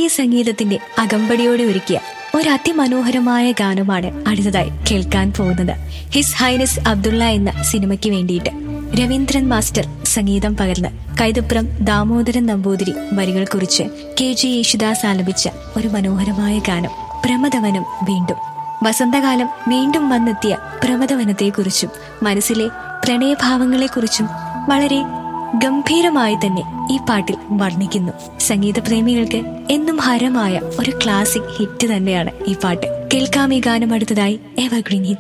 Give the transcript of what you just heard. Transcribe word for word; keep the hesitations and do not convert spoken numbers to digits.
ഭാരതീയ സംഗീതത്തിന്റെ അകമ്പടിയോടെ ഒരുക്കിയ ഒരു അതിമനോഹരമായ ഗാനമാണ് അടുത്തതായി കേൾക്കാൻ പോകുന്നത്. ഹിസ് ഹൈനസ് അബ്ദുള്ള എന്ന സിനിമയ്ക്ക് വേണ്ടിയിട്ട് രവീന്ദ്രൻ മാസ്റ്റർ സംഗീതം പകർന്ന് കൈതപ്രം ദാമോദരൻ നമ്പൂതിരി വരികൾ കുറിച്ച് കെ ജി യേശുദാസ് ആലപിച്ച ഒരു മനോഹരമായ ഗാനം പ്രമദവനം. വീണ്ടും വസന്തകാലം വീണ്ടും വന്നെത്തിയ പ്രമദവനത്തെക്കുറിച്ചും മനസ്സിലെ പ്രണയഭാവങ്ങളെക്കുറിച്ചും വളരെ ഗംഭീരമായി തന്നെ ഈ പാട്ടിൽ വർണ്ണിക്കുന്നു. സംഗീത പ്രേമികൾക്ക് എന്നും ഹരമായ ഒരു ക്ലാസിക് ഹിറ്റ് തന്നെയാണ് ഈ പാട്ട്. കേൾക്കാം ഈ ഗാനം അടുത്തതായി എവർഗ്രീൻ ഹിറ്റ്സ്.